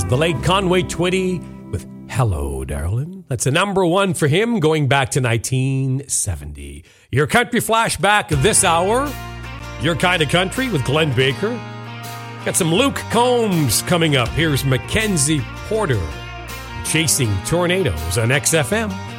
the late Conway Twitty with Hello, Darling. That's a number one for him going back to 1970. Your country flashback this hour, Your Kind of Country with Glenn Baker. Got some Luke Combs coming up. Here's Mackenzie Porter, Chasing Tornadoes on XFM.